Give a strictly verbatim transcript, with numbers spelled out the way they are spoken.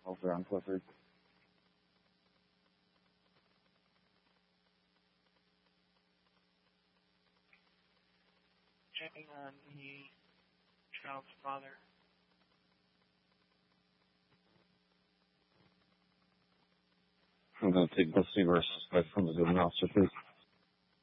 over on Clifford. Checking on the child's father. I'm going to take custody of our suspect from the zoning officer, please.